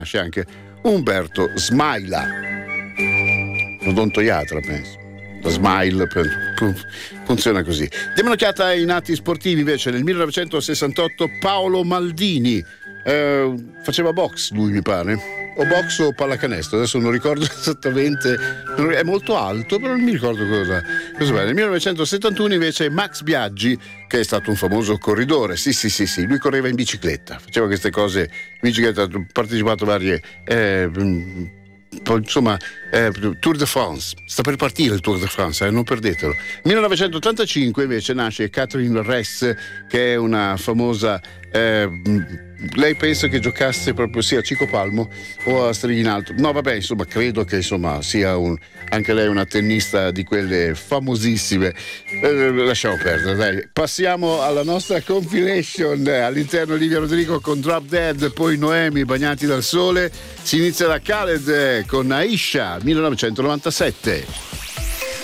nasce anche Umberto Smaila, odontoiatra penso. La Smile funziona così. Diamo un'occhiata ai nati sportivi invece. Nel 1968 Paolo Maldini faceva box, lui mi pare, o box o pallacanestro, adesso non ricordo esattamente, è molto alto però non mi ricordo cosa va. Nel 1971 invece Max Biaggi, che è stato un famoso corridore, sì, lui correva in bicicletta, faceva queste cose in bicicletta, ha partecipato a varie insomma Tour de France, sta per partire il Tour de France, non perdetelo. 1985 invece nasce Catherine Ress, che è una famosa lei pensa che giocasse proprio sia a Cico Palmo o a Strighinalto, no vabbè, insomma credo che insomma sia anche lei una tennista di quelle famosissime. Lasciamo perdere, dai, passiamo alla nostra compilation. All'interno Olivia Rodrigo con Drop Dead, poi Noemi, Bagnati dal sole. Si inizia da Khaled con Aisha 1997.